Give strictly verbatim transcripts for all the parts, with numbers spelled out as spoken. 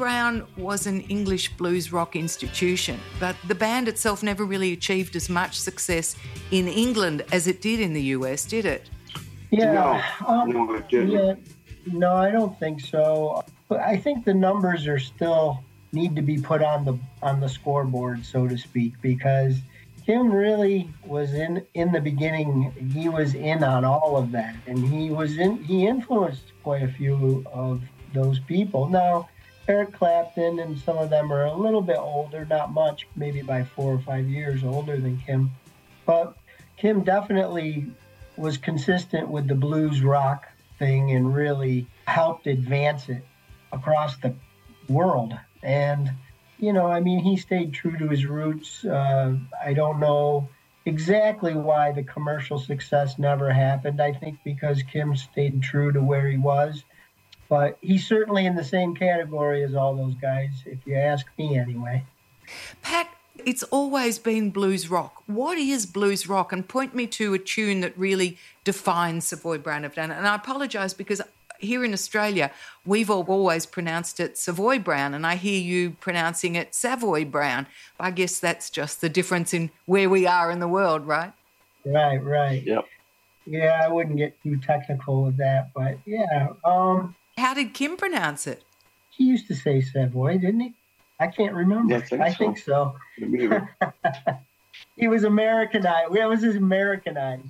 Brown was an English blues rock institution, but the band itself never really achieved as much success in England as it did in the U S, did it? Yeah, no, um, no, it didn't. Yeah, no, I don't think so. But I think the numbers are still need to be put on the on the scoreboard, so to speak, because Kim really was in in the beginning. He was in on all of that, and he was in. He influenced quite a few of those people. Now, Eric Clapton and some of them are a little bit older, not much, maybe by four or five years older than Kim, but Kim definitely was consistent with the blues rock thing and really helped advance it across the world. And, you know, I mean, he stayed true to his roots. Uh, I don't know exactly why the commercial success never happened. I think because Kim stayed true to where he was. But he's certainly in the same category as all those guys, if you ask me anyway. Pat, it's always been blues rock. What is blues rock? And point me to a tune that really defines Savoy Brown have done it. And I apologise because here in Australia, we've all always pronounced it Savoy Brown, and I hear you pronouncing it Savoy Brown. I guess that's just the difference in where we are in the world, right? Right, right. Yep. Yeah, I wouldn't get too technical with that, but yeah. Um, How did Kim pronounce it? He used to say Savoy, didn't he? I can't remember. Yeah, I think I so. think so. Me either. He was Americanized. Where was his Americanized?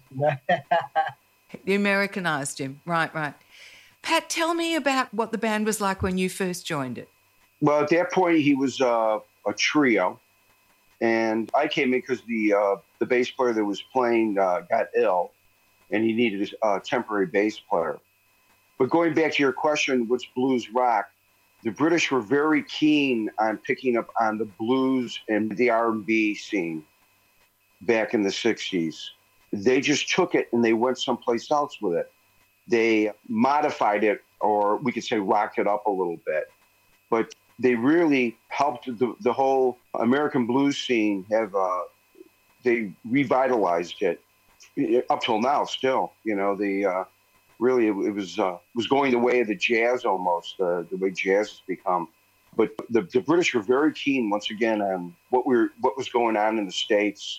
You Americanised him. Right, right. Pat, tell me about what the band was like when you first joined it. Well, at that point, he was uh, a trio, and I came in because the uh, the bass player that was playing uh, got ill, and he needed a temporary bass player. But going back to your question, what's blues rock? The British were very keen on picking up on the blues and the R and B scene back in the sixties. They just took it and they went someplace else with it. They modified it, or we could say rocked it up a little bit. But they really helped the, the whole American blues scene have, uh, they revitalized it up till now still. You know, the uh, really it, it was uh, was going the way of the jazz almost, uh, the way jazz has become. But the, the British were very keen, once again, on what we were, what was going on in the States.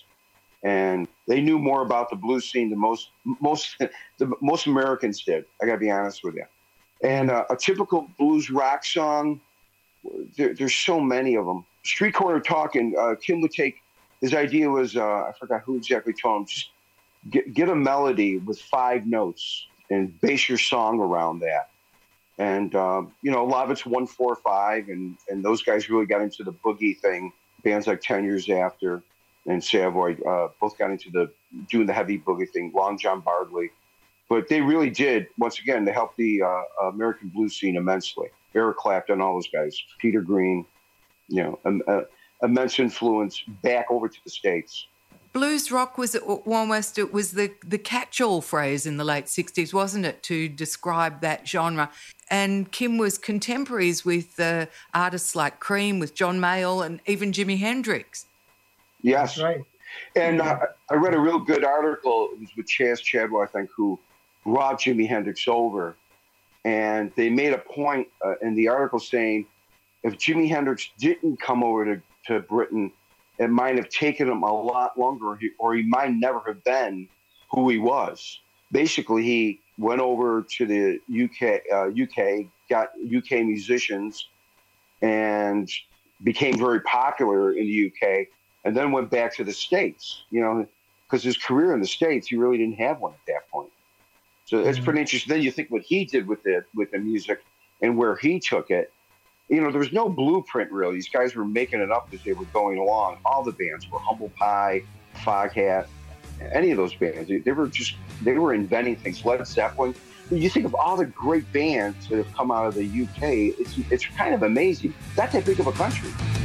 And they knew more about the blues scene than most most the most Americans did. I got to be honest with you. And uh, a typical blues rock song, there, there's so many of them. Street Corner Talking, uh, Kim would take, his idea was, uh, I forgot who exactly told him, just get, get a melody with five notes and base your song around that. And, um, you know, a lot of it's one, four, five, and, and those guys really got into the boogie thing. Bands like ten years After and Savoy uh, both got into the doing the heavy boogie thing, Long John Bardley. But they really did, once again, they helped the uh, American blues scene immensely. Eric Clapton, all those guys, Peter Green, you know, um, uh, immense influence back over to the States. Blues rock was almost, it was the, the catch-all phrase in the late sixties, wasn't it, to describe that genre. And Kim was contemporaries with uh, artists like Cream, with John Mayall, and even Jimi Hendrix. Yes. That's right. And uh, I read a real good article. It was with Chaz Chadwell, I think, who brought Jimi Hendrix over. And they made a point uh, in the article saying if Jimi Hendrix didn't come over to, to Britain, it might have taken him a lot longer, or he, or he might never have been who he was. Basically, he went over to the U K, uh, U K, got U K musicians, and became very popular in the U K, and then went back to the States, you know, because his career in the States, he really didn't have one at that point. So it's pretty interesting. Then you think what he did with the, with the music and where he took it. You know, there was no blueprint, really. These guys were making it up as they were going along. All the bands were Humble Pie, Foghat, any of those bands. They, they were just, they were inventing things. Led Zeppelin. You think of all the great bands that have come out of the U K, it's, it's kind of amazing. It's not that big of a country.